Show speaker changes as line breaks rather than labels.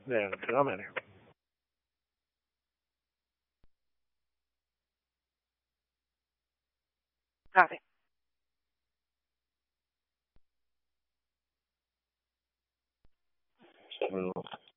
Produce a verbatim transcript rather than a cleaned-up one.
Yeah, but I'm in here.
Got it.
So,